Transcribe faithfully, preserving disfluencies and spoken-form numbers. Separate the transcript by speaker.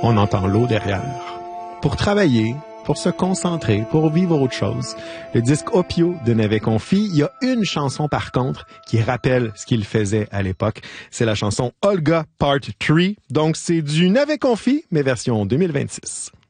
Speaker 1: on entend l'eau derrière. Pour travailler, pour se concentrer, pour vivre autre chose. Le disque Opio de Navet Confi, il y a une chanson par contre qui rappelle ce qu'il faisait à l'époque. C'est la chanson Olga Part trois. Donc c'est du Navet Confi, mais version deux mille vingt-six.